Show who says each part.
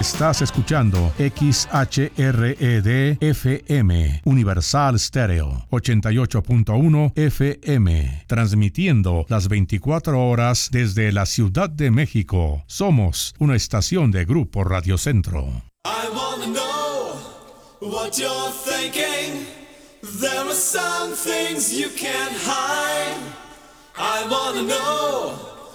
Speaker 1: Estás escuchando XHRED-FM, Universal Stereo, 88.1 FM, transmitiendo las 24 horas desde la Ciudad de México. Somos una estación de Grupo Radio Centro.
Speaker 2: I wanna know what you're thinking. There are some things you can't hide. I wanna know